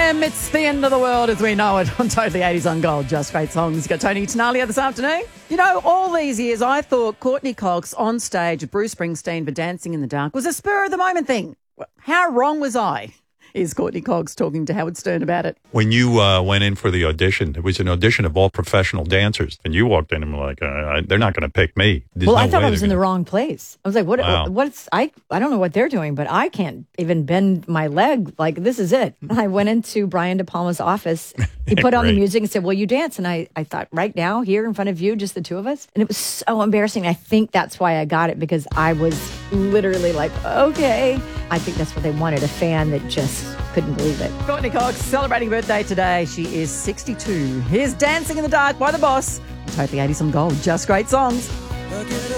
a.m. It's the end of the world as we know it on Totally 80s on Gold. Just great songs. You got Tony Tenalia this afternoon. You know, all these years I thought Courtney Cox on stage with Bruce Springsteen for Dancing in the Dark was a spur-of-the-moment thing. How wrong was I? Is Courtney Cox talking to Howard Stern about it. When you went in for the audition, it was an audition of all professional dancers, and you walked in and were like, they're not going to pick me. Well, I thought I was in the wrong place. I was like, what's, I don't know what they're doing, but I can't even bend my leg. Like, this is it. I went into Brian De Palma's office. He put on the music and said, will you dance? And I thought, right now, here in front of you, just the two of us? And it was so embarrassing. I think that's why I got it, because I was literally like, okay. I think that's what they wanted, a fan that just couldn't believe it. Courtney Cox celebrating birthday today. She is 62. Here's Dancing in the Dark by The Boss. Totally 80s on Gold. Just great songs.